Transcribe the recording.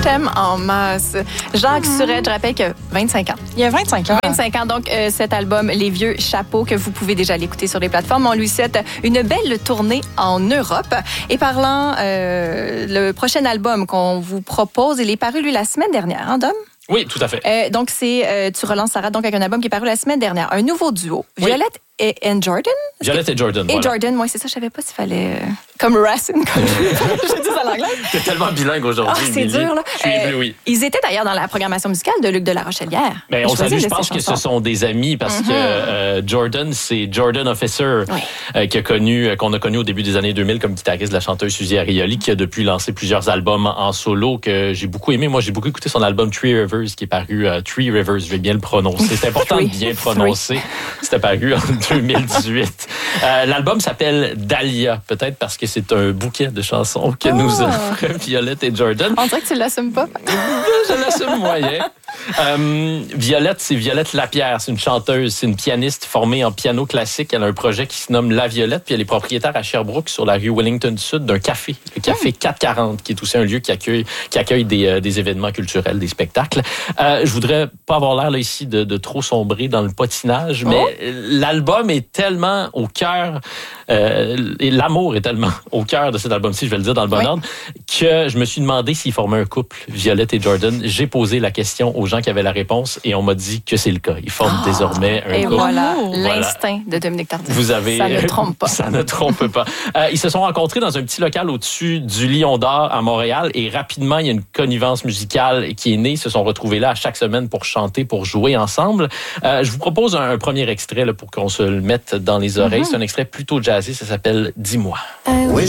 Je t'aime en masse. Jacques Surette, je rappelle que 25 ans. Il y a 25 ans. 25 ans, donc cet album, Les Vieux Chapeaux, que vous pouvez déjà l'écouter sur les plateformes. On lui souhaite une belle tournée en Europe. Et parlant, le prochain album qu'on vous propose, il est paru, lui, la semaine dernière, hein, Dom? Oui, tout à fait. Donc, tu relances Sarah donc avec un album qui est paru la semaine dernière. Un nouveau duo. Oui. Violette et Jordan? Violette et Jordan. Et voilà. Jordan, moi, c'est ça, je savais pas s'il fallait... comme Racine, comme je dis ça en anglais. T'es tellement bilingue aujourd'hui. C'est dur, là. Oui. Ils étaient d'ailleurs dans la programmation musicale de Luc de la Rochelière. Mais on salue, je pense que ce sont des amis parce que Jordan, c'est Jordan Officer qu'on a connu au début des années 2000 comme guitariste de la chanteuse Suzy Arioli, qui a depuis lancé plusieurs albums en solo que j'ai beaucoup aimé. Moi, j'ai beaucoup écouté son album Three Rivers qui est paru Three Rivers, je vais bien le prononcer. C'est important de bien prononcer. C'était paru en 2018. L'album s'appelle Dahlia, peut-être parce que c'est un bouquet de chansons que nous offrent Violette et Jordan. On dirait que tu l'assumes pas. Je l'assume moyen. Violette, c'est Violette Lapierre. C'est une chanteuse, c'est une pianiste formée en piano classique. Elle a un projet qui se nomme La Violette, puis elle est propriétaire à Sherbrooke, sur la rue Wellington Sud, d'un café, le Café 440, qui est aussi un lieu qui accueille des événements culturels, des spectacles. Je voudrais pas avoir l'air là ici de trop sombrer dans le patinage, mais l'album est tellement au cœur, et l'amour est tellement au cœur de cet album-ci, je vais le dire dans le bon ordre, que je me suis demandé s'ils formaient un couple, Violette et Jordan. J'ai posé la question aux gens qui avaient la réponse et on m'a dit que c'est le cas. Ils forment désormais un couple. Et voilà, l'instinct de Dominique Tardif. Vous avez... Ça ne trompe pas. Ça ne trompe pas. Ils se sont rencontrés dans un petit local au-dessus du Lion d'Or à Montréal et rapidement, il y a une connivence musicale qui est née. Ils se sont retrouvés là à chaque semaine pour chanter, pour jouer ensemble. Je vous propose un premier extrait là, pour qu'on se le mette dans les oreilles. C'est un extrait plutôt jazzé. Ça s'appelle « Dis-moi ». Oui,